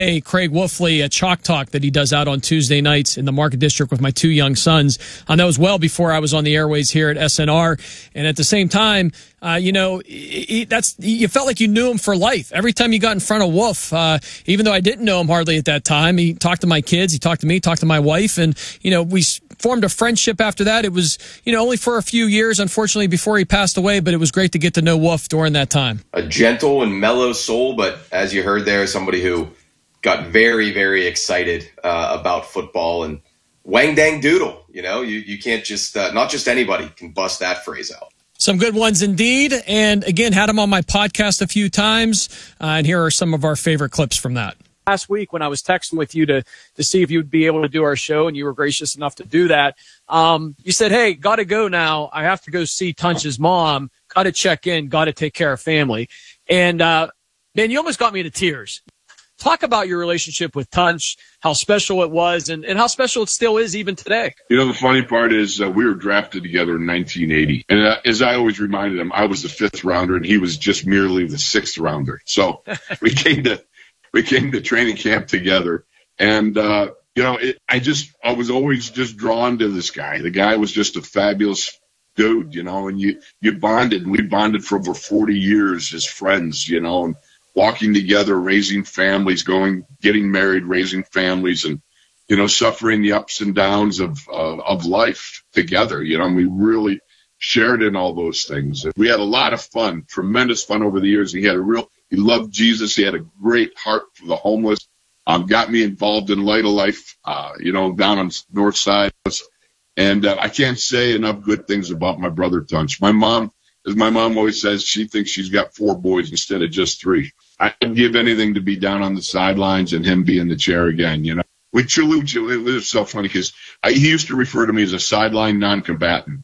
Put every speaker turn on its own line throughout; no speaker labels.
Craig Wolfley at Chalk Talk that he does out on Tuesday nights in the Market District with my two young sons. That was well before I was on the airways here at SNR. And at the same time, you felt like you knew him for life. Every time you got in front of Wolf, even though I didn't know him hardly at that time, he talked to my kids, he talked to me, talked to my wife, and, we formed a friendship after that. It was, only for a few years, unfortunately, before he passed away, but it was great to get to know Wolf during that time.
A gentle and mellow soul, but as you heard there, somebody who got very, very excited about football and wang dang doodle. You can't just, not just anybody can bust that phrase out.
Some good ones indeed. And again, had him on my podcast a few times. And here are some of our favorite clips from that.
Last week when I was texting with you to see if you'd be able to do our show, and you were gracious enough to do that, you said, hey, got to go now. I have to go see Tunch's mom. Got to check in. Got to take care of family. And, man, you almost got me to tears. Talk about your relationship with Tunch, how special it was, and how special it still is even today.
The funny part is we were drafted together in 1980. And as I always reminded him, I was the 5th rounder, and he was just merely the 6th rounder. So we came to training camp together. And, I was always just drawn to this guy. The guy was just a fabulous dude, and you bonded. And we bonded for over 40 years as friends, and walking together, raising families, getting married, raising families, and, suffering the ups and downs of life together. And we really shared in all those things. We had a lot of fun, tremendous fun over the years. He loved Jesus. He had a great heart for the homeless. Got me involved in Light of Life, down on North Side. And I can't say enough good things about my brother Tunch. My mom, as my mom always says, she thinks she's got 4 boys instead of just 3. I'd give anything to be down on the sidelines and him be in the chair again, We truly, it was so funny because he used to refer to me as a sideline non-combatant.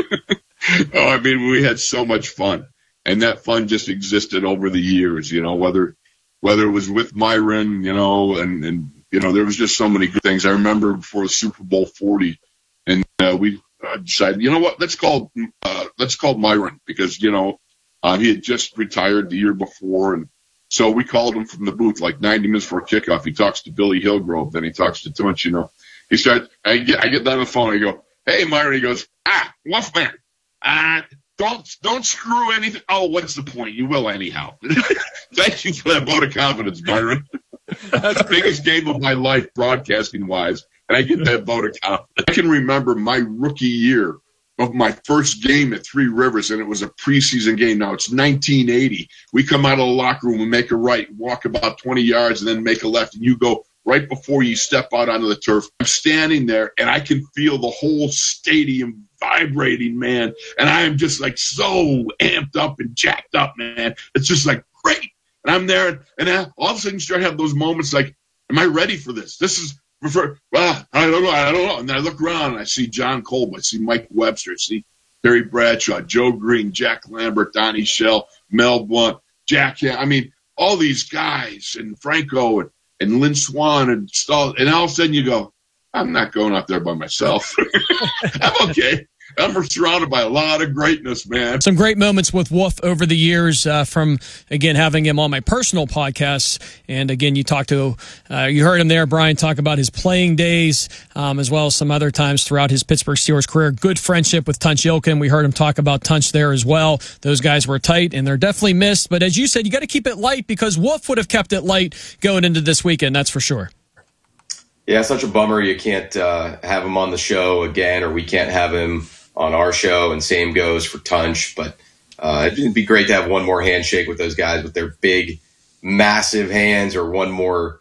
We had so much fun. And that fun just existed over the years, whether it was with Myron, and there was just so many good things. I remember before Super Bowl 40, and we decided, let's call Myron because, he had just retired the year before. And so we called him from the booth like 90 minutes before kickoff. He talks to Billy Hillgrove, then he talks to Tunch, He starts, I get down the phone, I go, hey, Myron, he goes, Wolfman, don't screw anything. Oh, what's the point? You will anyhow. Thank you for that vote of confidence, Myron. That's the biggest game of my life, broadcasting-wise, and I get that vote of confidence. I can remember my rookie year of my first game at Three Rivers, and it was a preseason game. Now, it's 1980. We come out of the locker room and make a right, walk about 20 yards, and then make a left, and you go right before you step out onto the turf. I'm standing there, and I can feel the whole stadium vibrating, man, and I am just like so amped up and jacked up, man. It's just like great. And I'm there, and all of a sudden you start having those moments like, am I ready for this? This is I don't know. And I look around and I see John Colby, I see Mike Webster, I see Terry Bradshaw, Joe Green, Jack Lambert, Donnie Shell, Mel Blount, Jack. All these guys, and Franco and Lynn Swan and Stahl, and all of a sudden you go, I'm not going out there by myself. I'm okay. I'm surrounded by a lot of greatness, man.
Some great moments with Wolf over the years from, again, having him on my personal podcasts. And, again, you heard him there, Brian, talk about his playing days as well as some other times throughout his Pittsburgh Steelers career. Good friendship with Tunch Ilkin. We heard him talk about Tunch there as well. Those guys were tight, and they're definitely missed. But as you said, you got to keep it light because Wolf would have kept it light going into this weekend, that's for sure.
Yeah, such a bummer you can't have him on the show again, or we can't have him on our show, and same goes for Tunch. But it'd be great to have one more handshake with those guys with their big, massive hands, or one more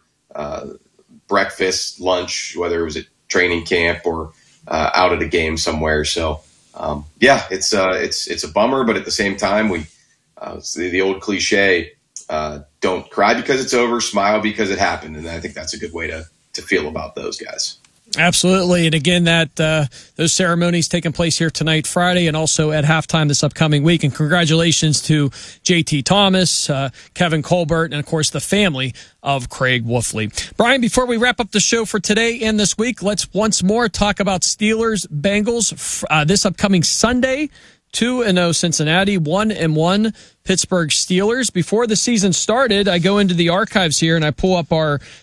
breakfast, lunch, whether it was at training camp or out at a game somewhere. So, it's a bummer, but at the same time, it's the old cliche, don't cry because it's over, smile because it happened. And I think that's a good way to feel about those guys.
Absolutely. And again, those ceremonies taking place here tonight, Friday, and also at halftime this upcoming week. And congratulations to JT Thomas, Kevin Colbert, and of course the family of Craig Wolfley. Brian, before we wrap up the show for today and this week, let's once more talk about Steelers Bengals this upcoming Sunday. 2-0 Cincinnati, 1-1 Pittsburgh Steelers. Before the season started, I go into the archives here and I pull up our